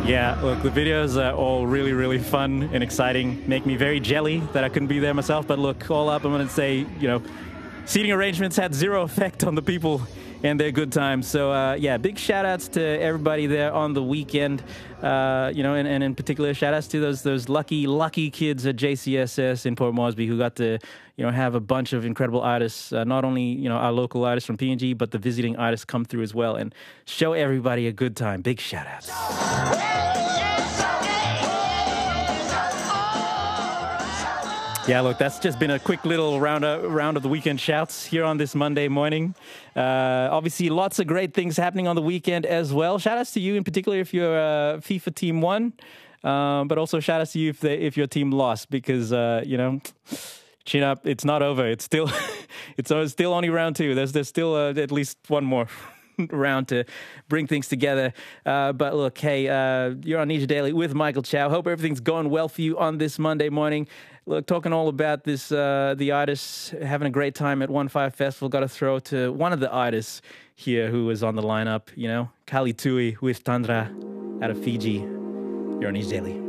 Yeah, look, the videos are all really, really fun and exciting. Make me very jelly that I couldn't be there myself. But look, all up, I'm going to say, seating arrangements had zero effect on the people and their good times. So, yeah, big shout outs to everybody there on the weekend. And in particular, shout outs to those lucky kids at JCSS in Port Moresby who got to, have a bunch of incredible artists, not only, our local artists from PNG, but the visiting artists come through as well and show everybody a good time. Big shout outs. Yeah, look, that's just been a quick little round of the weekend shouts here on this Monday morning. Obviously, lots of great things happening on the weekend as well. Shout outs to you in particular if you're FIFA Team 1, but also shout outs to you if your team lost because, chin up, it's not over. It's still it's still only round 2. There's still at least one more round to bring things together. But look, hey, you're on Ninja Daily with Michael Chow. Hope everything's going well for you on this Monday morning. Look, talking all about this, the artists having a great time at 1-5 Festival. Got to throw to one of the artists here who was on the lineup, Kali Tui with Tandra out of Fiji. You're on Ninja Daily.